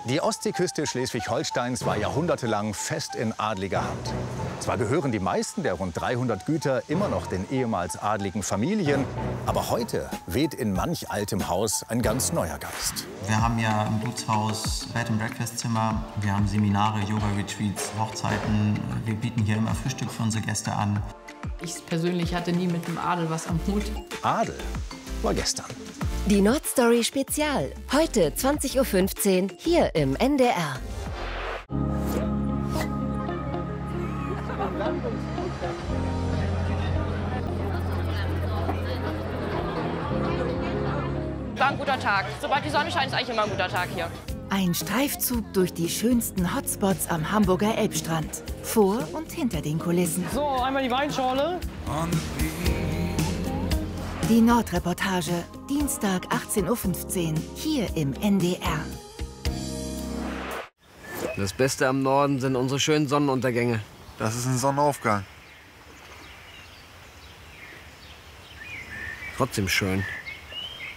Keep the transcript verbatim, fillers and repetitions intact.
Die Ostseeküste Schleswig-Holsteins war jahrhundertelang fest in adliger Hand. Zwar gehören die meisten der rund dreihundert Güter immer noch den ehemals adligen Familien, aber heute weht in manch altem Haus ein ganz neuer Geist. Wir haben ja im Gutshaus Bed-and-Breakfast-Zimmer, wir haben Seminare, Yoga-Retreats, Hochzeiten. Wir bieten hier immer Frühstück für unsere Gäste an. Ich persönlich hatte nie mit dem Adel was am Hut. Adel war gestern. Die Nordstory Spezial. Heute zwanzig Uhr fünfzehn hier im N D R. War ein guter Tag. Sobald die Sonne scheint, ist eigentlich immer ein guter Tag hier. Ein Streifzug durch die schönsten Hotspots am Hamburger Elbstrand. Vor und hinter den Kulissen. So, einmal die Weinschorle. Die Nordreportage, Dienstag achtzehn Uhr fünfzehn, hier im N D R. Das Beste am Norden sind unsere schönen Sonnenuntergänge. Das ist ein Sonnenaufgang. Trotzdem schön.